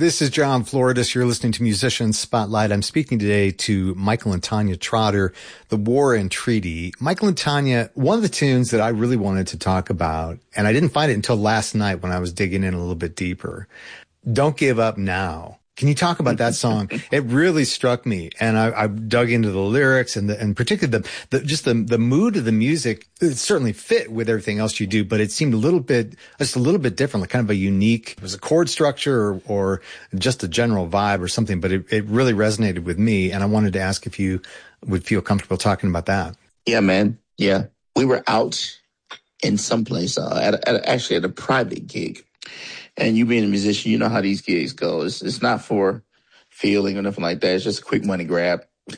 This is John Floridis. You're listening to Musicians Spotlight. I'm speaking today to Michael and Tanya Trotter, The War and Treaty. Michael and Tanya, one of the tunes that I really wanted to talk about, and I didn't find it until last night when I was digging in a little bit deeper, Don't Give Up Now. Can you talk about that song? It really struck me, and I dug into the lyrics and particularly the mood of the music. It certainly fit with everything else you do, but it seemed just a little bit different, like kind of a unique. It was a chord structure or just a general vibe or something, but it really resonated with me, and I wanted to ask if you would feel comfortable talking about that. Yeah, man. Yeah, we were out in someplace actually at a private gig. And you being a musician, you know how these gigs go. It's not for feeling or nothing like that. It's just a quick money grab.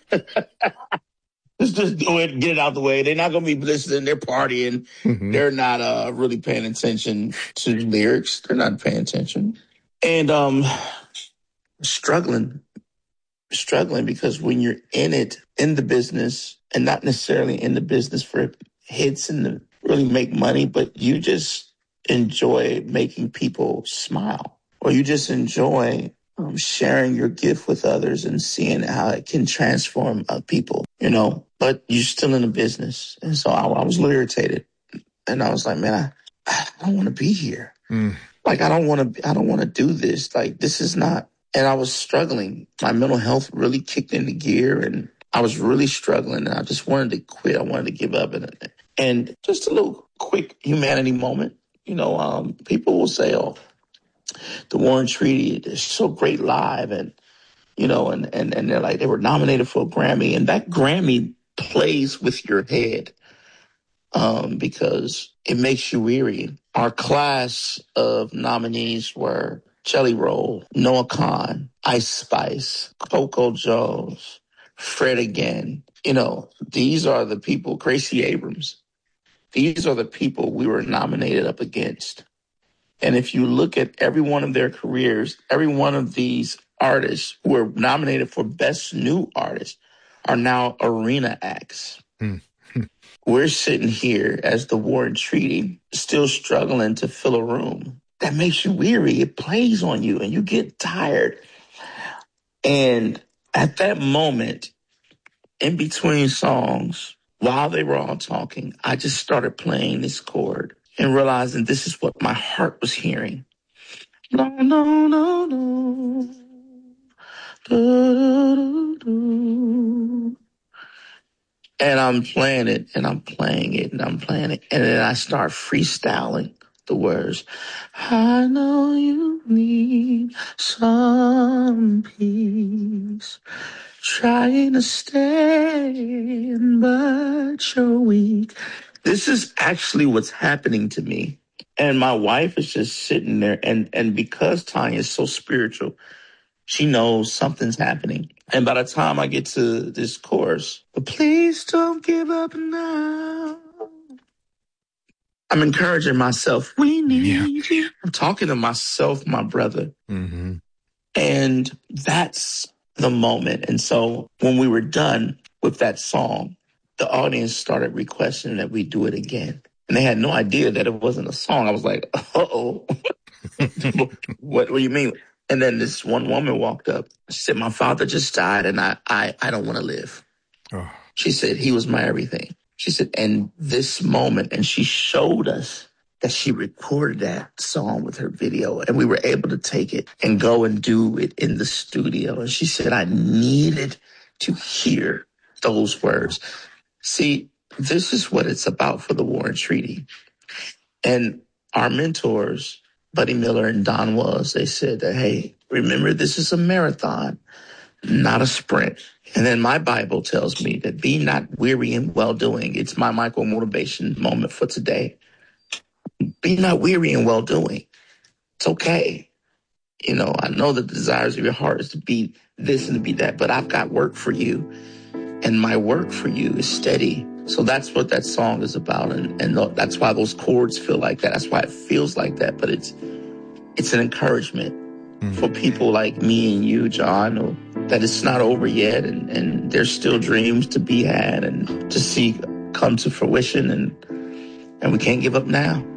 Just do it, get it out the way. They're not going to be listening. They're partying. Mm-hmm. They're not really paying attention to the lyrics. They're not paying attention. And struggling because when you're in the business, and not necessarily in the business for hits and to really make money, but you just enjoy making people smile, or you just enjoy sharing your gift with others and seeing how it can transform people, but you're still in the business. And so I was irritated, and I was like, man, I don't want to be here. Like, I don't want to do this. Like, this is not, and I was struggling. My mental health really kicked into gear, and I was really struggling, and I just wanted to quit. I wanted to give up. And just a little quick humanity moment. People will say, oh, the War and Treaty is so great live. And, and they're like, they were nominated for a Grammy. And that Grammy plays with your head because it makes you weary. Our class of nominees were Jelly Roll, Noah Kahan, Ice Spice, Coco Jones, Fred again. These are the people, Gracie Abrams. These are the people we were nominated up against. And if you look at every one of their careers, every one of these artists who were nominated for Best New Artist are now arena acts. We're sitting here as the War and Treaty, still struggling to fill a room. That makes you weary. It plays on you and you get tired. And at that moment, in between songs, while they were all talking, I just started playing this chord and realizing this is what my heart was hearing. No, no, no, no. Do, do, do. And I'm playing it, and I'm playing it, and I'm playing it. And then I start freestyling the words. I know you need some peace. Trying to stand, but you're weak. This is actually what's happening to me. And my wife is just sitting there. And because Tanya is so spiritual, she knows something's happening. And by the time I get to this chorus, but please don't give up now. I'm encouraging myself. We need you. I'm talking to myself, my brother. Mm-hmm. And that's the moment. And so when we were done with that song, the audience started requesting that we do it again. And they had no idea that it wasn't a song. I was like, uh-oh. What do you mean? And then this one woman walked up. She said, my father just died and I don't want to live. Oh. She said, he was my everything. She said, and this moment, and she showed us that she recorded that song with her video, and we were able to take it and go and do it in the studio. And she said, I needed to hear those words. See, this is what it's about for the War and Treaty. And our mentors, Buddy Miller and Don Was, they said that, hey, remember, this is a marathon, not a sprint. And then my Bible tells me that be not weary in well-doing. It's my micro motivation moment for today. Be not weary in well-doing. It's okay. I know the desires of your heart is to be this and to be that, but I've got work for you. And my work for you is steady. So that's what that song is about. And that's why those chords feel like that. That's why it feels like that. But it's an encouragement for people like me and you, John, that it's not over yet. And there's still dreams to be had and to see come to fruition. And we can't give up now.